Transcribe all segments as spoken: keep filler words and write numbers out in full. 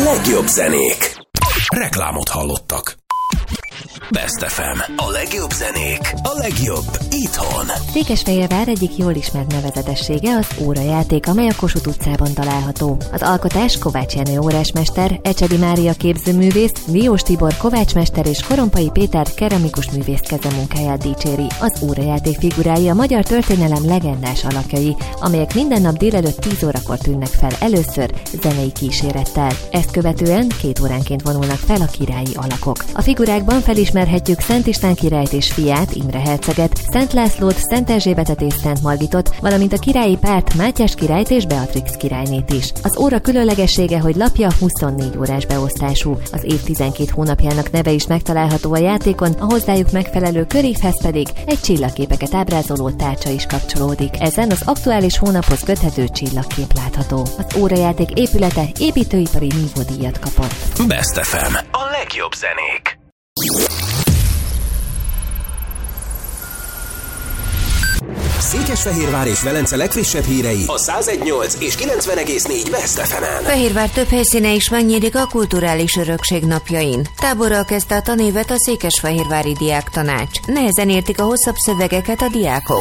legjobb zenék. Reklámot hallottak. Best ef em. A legjobb zenék. A legjobb itthon. Székesfehérvár egyik jól ismert nevezetessége az órajáték, amely a Kossuth utcában található. Az alkotás Kovács Jenő órásmester, Ecsedi Mária képzőművész, Diós Tibor kovácsmester és Korompai Péter keramikus művész kezemunkáját dicséri. Az órajáték figurái a magyar történelem legendás alakjai, amelyek minden nap délelőtt tíz órakor tűnnek fel először zenei kísérettel. Ezt követően két óránként vonulnak fel a királyi alakok. A figurákban felismerhetjük Szent István királyt és fiát, Imre herceget, Szent Lászlót, Szent Erzsébetet és Szent Margitot, valamint a királyi párt Mátyás királyt és Beatrix királynét is. Az óra különlegessége, hogy lapja huszonnégy órás beosztású. Az év tizenkét hónapjának neve is megtalálható a játékon, a hozzájuk megfelelő körévhez pedig egy csillagképeket ábrázoló tárcsa is kapcsolódik. Ezen az aktuális hónaphoz köthető csillagkép látható. Az órajáték épülete építőipari nívódíjat kapott. Best ef em. A legjobb zenék. Székesfehérvár és Velence legfrissebb hírei a száz egy nyolc és kilencven egész négy Best ef emen. Fehérvár több helyszíne is megnyílik a kulturális örökség napjain. Táborral kezdte a tanévet a Székesfehérvári Diáktanács. Nehezen értik a hosszabb szövegeket a diákok.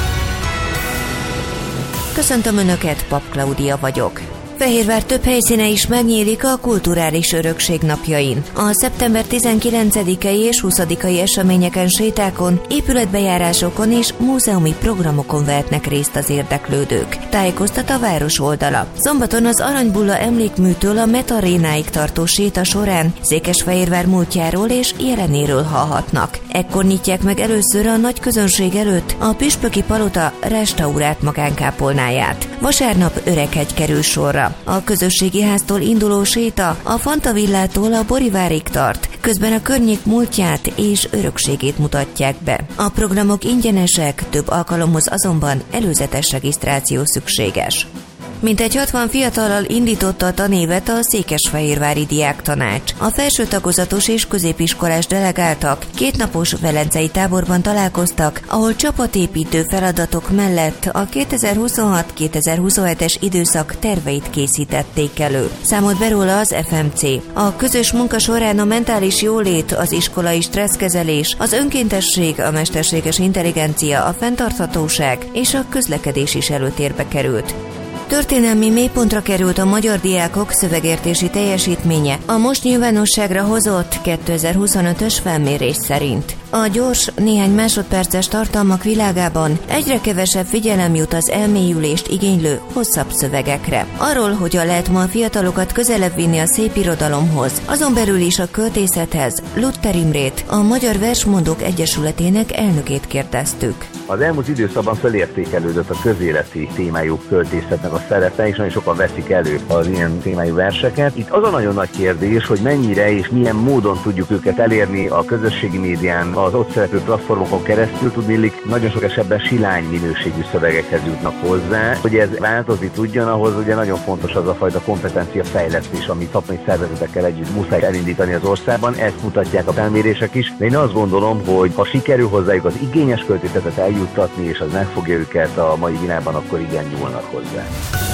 Köszöntöm Önöket, Pap Klaudia vagyok. Fehérvár több helyszíne is megnyílik a kulturális örökség napjain. A szeptember tizenkilencedikei és huszadikai eseményeken, sétákon, épületbejárásokon és múzeumi programokon vehetnek részt az érdeklődők. Tájékoztat a város oldala. Szombaton az Aranybulla emlékműtől a Metarénáig tartó séta során Székesfehérvár múltjáról és jelenéről hallhatnak. Ekkor nyitják meg először a nagy közönség előtt a Püspöki Palota restaurált magánkápolnáját. Vasárnap Öreghegy kerül sorra. A közösségi háztól induló séta a Fantavillától a Borivárig tart, közben a környék múltját és örökségét mutatják be. A programok ingyenesek, több alkalomhoz azonban előzetes regisztráció szükséges. Mintegy hatvan fiatallal indította a tanévet a Székesfehérvári Diáktanács. A felső tagozatos és középiskolás delegáltak kétnapos velencei táborban találkoztak, ahol csapatépítő feladatok mellett a kétezer-huszonhat kétezer-huszonhetes időszak terveit készítették elő. Számolt be róla az ef em cé. A közös munka során a mentális jólét, az iskolai stresszkezelés, az önkéntesség, a mesterséges intelligencia, a fenntarthatóság és a közlekedés is előtérbe került. Történelmi mélypontra került a magyar diákok szövegértési teljesítménye a most nyilvánosságra hozott kétezer-huszonötös felmérés szerint. A gyors, néhány másodperces tartalmak világában egyre kevesebb figyelem jut az elmélyülést igénylő hosszabb szövegekre. Arról, hogyan lehet ma a fiatalokat közelebb vinni a szép irodalomhoz, azon belül is a költészethez, Luther Imrét, a Magyar Versmondók Egyesületének elnökét kérdeztük. Az elmúlt időszakban felértékelődött a közéleti témájú költészetnek a szerepe, és nagyon sokan veszik elő az ilyen témájú verseket. Itt az a nagyon nagy kérdés, hogy mennyire és milyen módon tudjuk őket elérni a közösségi médián, az ott szereplő platformokon keresztül. Tudnélik, nagyon sok esetben silány minőségű szövegekhez jutnak hozzá. Hogy ez változni tudjon, ahhoz ugye nagyon fontos az a fajta kompetencia fejlesztés, amit szakmai szervezetekkel együtt muszáj elindítani az országban. Ezt mutatják a felmérések is. De én azt gondolom, hogy ha sikerül hozzájuk az igényes költészetet eljuttatni, és az megfogja őket a mai világban, akkor igen nyúlnak hozzá.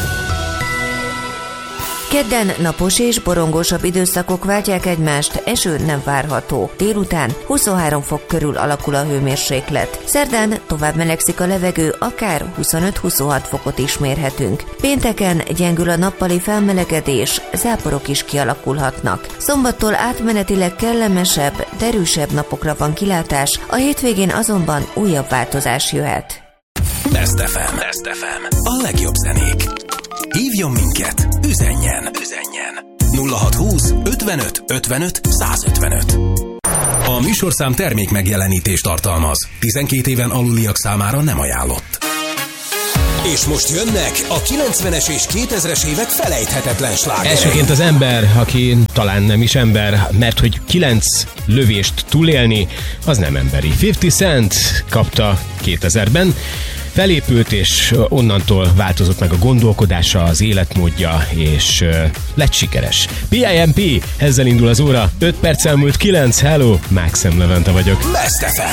Kedden napos és borongósabb időszakok váltják egymást, eső nem várható. Délután huszonhárom fok körül alakul a hőmérséklet. Szerdán tovább melegszik a levegő, akár huszonöt-huszonhat fokot is mérhetünk. Pénteken gyengül a nappali felmelegedés, záporok is kialakulhatnak. Szombattól átmenetileg kellemesebb, derűsebb napokra van kilátás, a hétvégén azonban újabb változás jöhet. Best ef em. Best ef em. A legjobb zenék. Hívjon minket, üzenjen, üzenjen. nulla hatszázhúsz ötvenöt ötvenöt százötvenöt. A műsorszám termék megjelenítést tartalmaz. tizenkét éven aluliak számára nem ajánlott. És most jönnek a kilencvenes és kétezres évek felejthetetlen slágerei. Elsőként az ember, aki talán nem is ember, mert hogy kilenc lövést túlélni, az nem emberi. ötven Cent kapta kétezerben, felépült, és onnantól változott meg a gondolkodása, az életmódja, és uh, lett sikeres. pé i em pé, ezzel indul az óra, öt perccel múlt kilenc, hello, Maxim Levente vagyok. Best ef em.